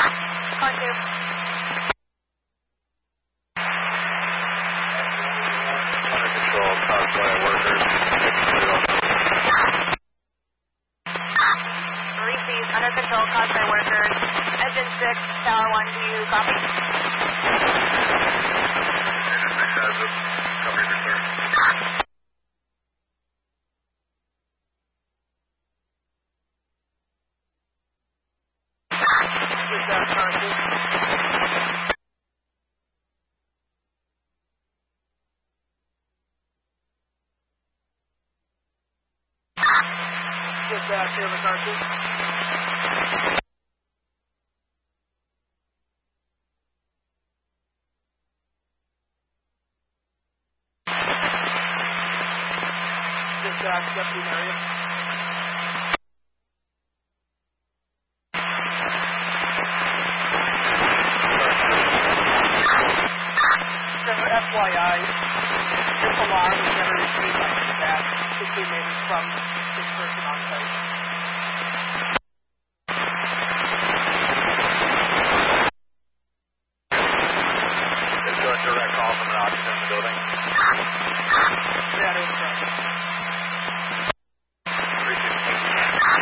Contact. Control, convoy workers. Receive. Under control, convoy workers. Engine 6, Tower 1, do you copy? Dispatch, here, McCarthy. Dispatch, Deputy Marion. So for FYI, this alarm was never received by dispatch. It came in from this person on site. Is there a direct call from an occupant in the building? That is correct.